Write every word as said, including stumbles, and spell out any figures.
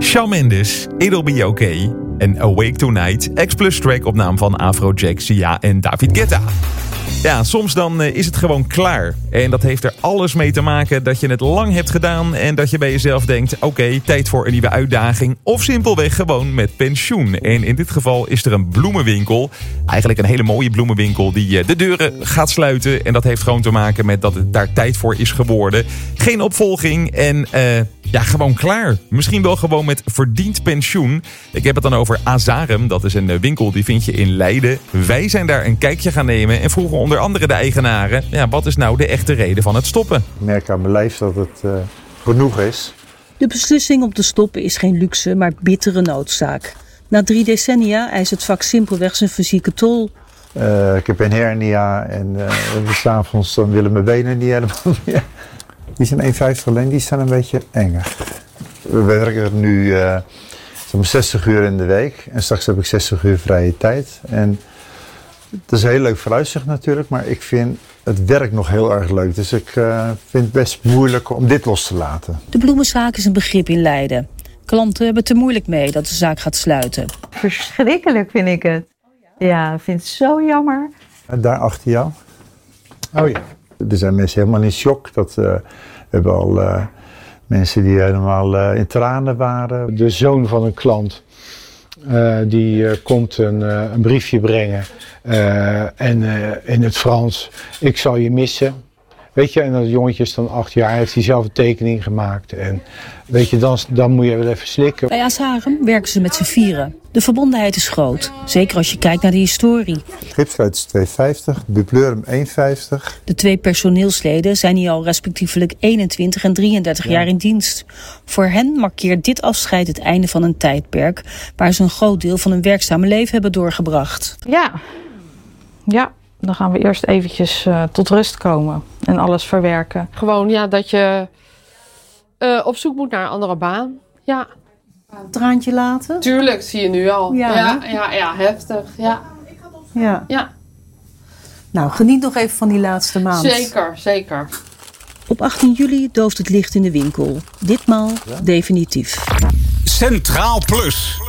Shawn Mendes, It'll Be Okay en Awake Tonight. X-Plus track op naam van Afrojack, Sia en David Guetta. Ja, soms dan is het gewoon klaar. En dat heeft er alles mee te maken dat je het lang hebt gedaan en dat je bij jezelf denkt, oké, okay, tijd voor een nieuwe uitdaging. Of simpelweg gewoon met pensioen. En in dit geval is er een bloemenwinkel. Eigenlijk een hele mooie bloemenwinkel die de deuren gaat sluiten. En dat heeft gewoon te maken met dat het daar tijd voor is geworden. Geen opvolging en uh, ja, gewoon klaar. Misschien wel gewoon met verdiend pensioen. Ik heb het dan over Azarem. Dat is een winkel die vind je in Leiden. Wij zijn daar een kijkje gaan nemen en vroegen onder andere de eigenaren, ja, wat is nou de echte reden van het stoppen? Ik merk aan mijn lijf dat het uh, genoeg is. De beslissing om te stoppen is geen luxe, maar bittere noodzaak. Na drie decennia eist het vak simpelweg zijn fysieke tol. Uh, ik heb een hernia en uh, s'avonds dan willen mijn benen niet helemaal meer. Die zijn één vijftig alleen, die staan een beetje enger. We werken nu uh, zo'n zestig uur in de week en straks heb ik zestig uur vrije tijd. En het is een heel leuk vooruitzicht natuurlijk, maar ik vind het werk nog heel erg leuk. Dus ik uh, vind het best moeilijk om dit los te laten. De bloemenzaak is een begrip in Leiden. Klanten hebben het er moeilijk mee dat de zaak gaat sluiten. Verschrikkelijk vind ik het. Ja, ik vind het zo jammer. Daar achter jou. Oh ja. Er zijn mensen helemaal in shock. Dat, uh, we hebben al uh, mensen die helemaal uh, in tranen waren. De zoon van een klant. Uh, die uh, komt een, uh, een briefje brengen uh, en uh, in het Frans, ik zal je missen. Weet je, en dat jongetje is dan acht jaar, heeft hij zelf een tekening gemaakt. En weet je, dan, dan moet je wel even slikken. Bij Azarem werken ze met z'n vieren. De verbondenheid is groot, zeker als je kijkt naar de historie. Gipsluit is twee vijftig, Bupleurum één vijftig. De twee personeelsleden zijn hier al respectievelijk eenentwintig en drieëndertig ja. jaar in dienst. Voor hen markeert dit afscheid het einde van een tijdperk waar ze een groot deel van hun werkzame leven hebben doorgebracht. Ja, ja. Dan gaan we eerst eventjes uh, tot rust komen en alles verwerken. Gewoon ja, dat je uh, op zoek moet naar een andere baan. Ja. Een traantje laten? Tuurlijk, zie je nu al. Ja, ja, ja, ja, heftig. Ja. Ja. ja. Nou, geniet nog even van die laatste maand. Zeker, zeker. Op achttien juli dooft het licht in de winkel. Ditmaal ja. definitief. Centraal Plus.